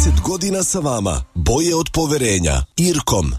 30 godina sa vama. Boje od poverenja. Irkom.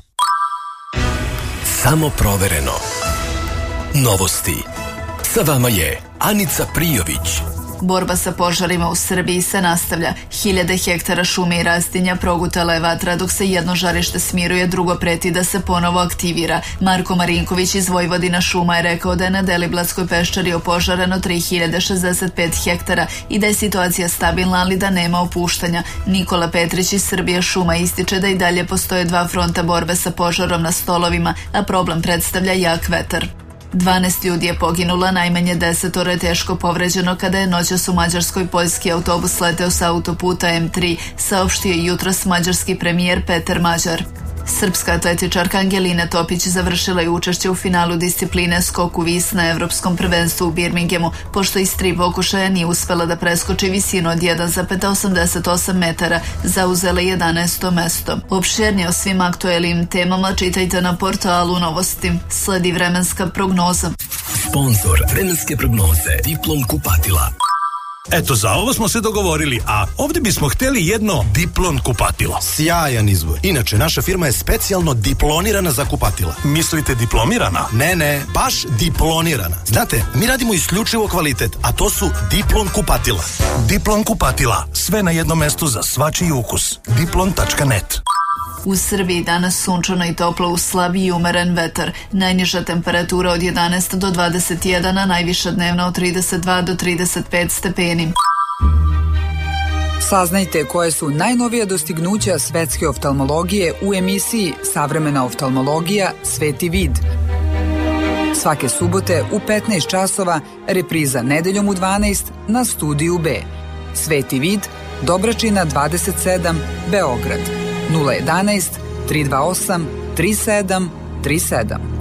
Samo provereno. Novosti. Sa vama je Anica Prijović. Borba sa požarima u Srbiji se nastavlja. Hiljade hektara šume i rastinja progutala je vatra, dok se jedno žarište smiruje, drugo preti da se ponovo aktivira. Marko Marinković iz Vojvodina šuma je rekao da je na Deliblatskoj peščari opožareno 3065 hektara i da je situacija stabilna, ali da nema opuštanja. Nikola Petrić iz Srbije šuma ističe da i dalje postoje dva fronta borbe sa požarom na stolovima, a problem predstavlja jak vetar. 12 ljudi je poginulo, najmanje 10 je teško povređeno kada je noćas u Mađarskoj poljski autobus leteo sa autoputa M3, saopštio je jutros mađarski premijer Peter Mađar. Srpska atletičarka Angelina Topić završila je učešće u finalu discipline skoku vis na Evropskom prvenstvu u Birminghamu, pošto iz 3 pokušaja nije uspela da preskoči visinu od 1,88 metara, zauzela 11. mesto. Opširnije o svim aktuelnim temama čitajte na portalu Novosti. Sledi vremenska prognoza. Sponzor vremenske prognoze Diplom kupatila. Eto, za ovo smo se dogovorili, a ovdje bismo htjeli jedno Diplon kupatilo. Sjajan izbor. Inače, naša firma je specijalno diplonirana za kupatila. Mislite diplomirana? Ne, baš diplonirana. Znate, mi radimo isključivo kvalitet, a to su Diplon kupatila. Diplon kupatila, sve na jednom mestu za svačiji ukus. Diplon.net. U Srbiji danas sunčano i toplo uz slab i umeren vetar. Najniža temperatura od 11 do 21, a najviša dnevna od 32 do 35 stepeni. Saznajte koje su najnovija dostignuća svetske oftalmologije u emisiji Savremena oftalmologija Sveti vid. Svake subote u 15 časova, repriza nedeljom u 12 na Studiju B. Sveti vid, Dobračina 27, Beograd. 011 328 3737.